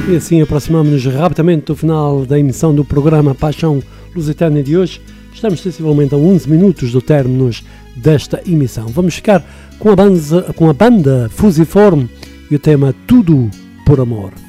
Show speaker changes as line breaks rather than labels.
E assim aproximamos-nos rapidamente do final da emissão do programa Paixão Lusitana de hoje. Estamos sensivelmente a 11 minutos do término desta emissão. Vamos ficar com a banda Fusiforme e o tema Tudo por Amor.